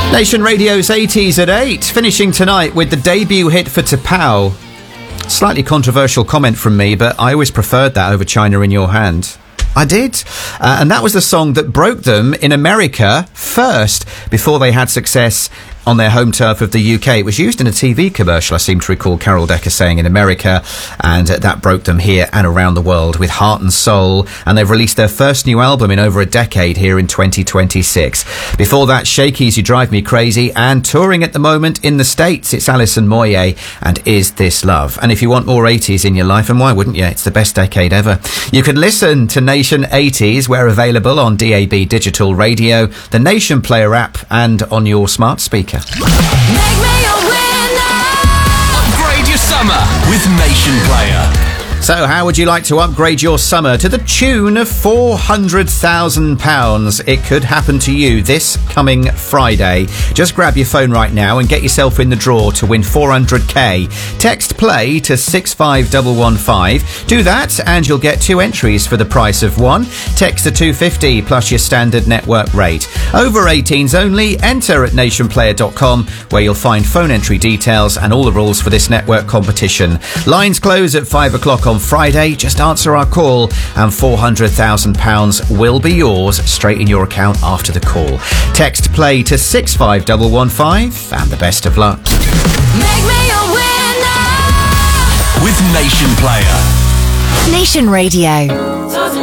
Nation Radio's 80s at 8, finishing tonight with the debut hit for T'Pau. Slightly controversial comment from me, but I always preferred that over China in Your Hand. I did. And that was the song that broke them in America first, before they had success on their home turf of the UK. It was used in a TV commercial, I seem to recall Carol Decker saying, in America, and that broke them here and around the world with Heart and Soul, and they've released their first new album in over a decade here in 2026. Before that, Shakey's You Drive Me Crazy, and touring at the moment in the States, it's Alison Moyet and Is This Love. And if you want more 80s in your life, and why wouldn't you? It's the best decade ever. You can listen to Nation 80s. We're available on DAB Digital Radio, the Nation Player app, and on your smart speaker. Make me a winner. Upgrade your summer with Nation Player. So how would you like to upgrade your summer to the tune of £400,000? It could happen to you this coming Friday. Just grab your phone right now and get yourself in the draw to win 400k. Text play to 65115. Do that and you'll get 2 entries for the price of 1. Text to 250 plus your standard network rate. Over 18s only. Enter at nationplayer.com, where you'll find phone entry details and all the rules for this network competition. Lines close at 5 o'clock on Friday. Just answer our call and £400,000 will be yours straight in your account after the call. Text play to 65115 and the best of luck. Make me a winner with Nation Player. Nation Radio.